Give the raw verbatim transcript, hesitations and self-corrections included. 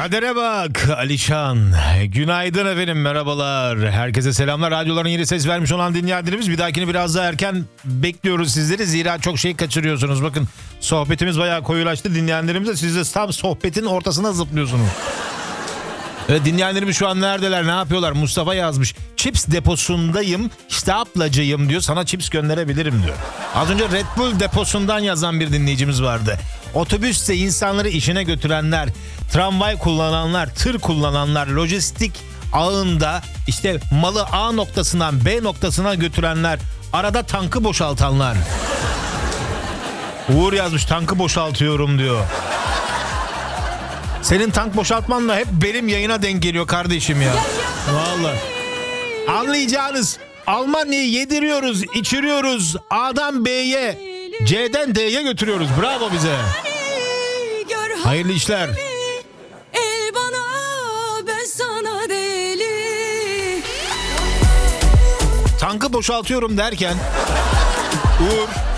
Kadere bak Alişan. Günaydın efendim, merhabalar. Herkese selamlar. Radyoların yeni ses vermiş olan dinleyenlerimiz, bir dahakini biraz daha erken bekliyoruz sizleri. Zira çok şey kaçırıyorsunuz. Bakın, sohbetimiz bayağı koyulaştı. Dinleyenlerimize, siz de tam sohbetin ortasına zıplıyorsunuz. Evet, dinleyenlerimiz şu an neredeler, ne yapıyorlar? Mustafa yazmış. Chips deposundayım, işte ablacıyım diyor. Sana chips gönderebilirim diyor. Az önce Red Bull deposundan yazan bir dinleyicimiz vardı. Otobüste insanları işine götürenler, tramvay kullananlar, tır kullananlar, lojistik ağında işte malı A noktasından B noktasına götürenler, arada tankı boşaltanlar. Uğur yazmış, tankı boşaltıyorum diyor. Senin tank boşaltmanla hep benim yayına denk geliyor kardeşim ya. Vallahi. Anlayacağınız, Almanya'yı yediriyoruz, içiriyoruz. A'dan B'ye, C'den D'ye götürüyoruz. Bravo bize. Hayırlı işler. El bana, ben sana deli. Tankı boşaltıyorum derken Uğur